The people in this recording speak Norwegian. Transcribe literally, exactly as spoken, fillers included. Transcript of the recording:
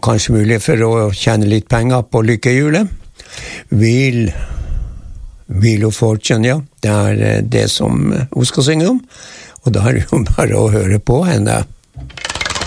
kanskje mulig for å tjene litt penger på lykkehjulet. Wheel, Wheel of Fortune, ja. Det er det som hun skal synge om. Og da er det jo bare å høre på henne.